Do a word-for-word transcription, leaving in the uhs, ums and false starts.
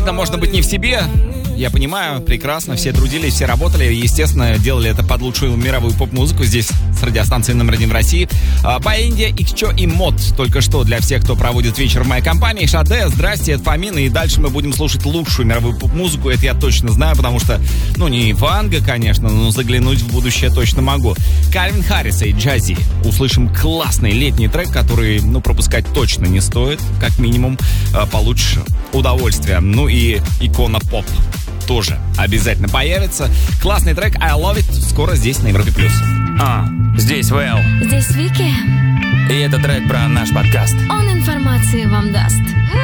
Всегда можно быть не в себе. Я понимаю, прекрасно, все трудились, все работали. Естественно, делали это под лучшую мировую поп-музыку здесь, с радиостанцией номер один в России. По Индии, Икчо и Мод. Только что для всех, кто проводит вечер в моей компании. Шаде, здрасте, это Фомин. И дальше мы будем слушать лучшую мировую поп-музыку. Это я точно знаю, потому что, ну, не Ванга, конечно, но заглянуть в будущее точно могу. Кальвин Харрис и Джази. Услышим классный летний трек, который, ну, пропускать точно не стоит. Как минимум, получишь удовольствие. Ну и икона поп тоже обязательно появится. Классный трек I Love It скоро здесь на Европе Плюс. А, здесь Вэл. Здесь Вики. И это трек про наш подкаст. Он информации вам даст.